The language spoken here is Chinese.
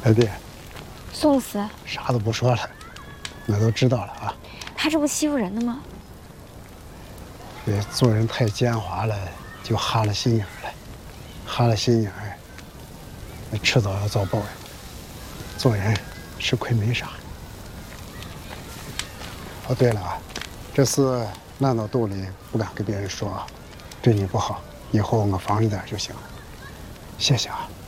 哎爹， 宋司， 啥都不说了，我都知道了啊。 他这不欺负人的吗？ 这做人太奸猾了，就哈了心眼了，哈了心眼儿，那迟早要遭报应。做人吃亏没啥。哦，对了啊，这事烂到肚里不敢跟别人说啊，对你不好，以后我防着点就行了。谢谢啊。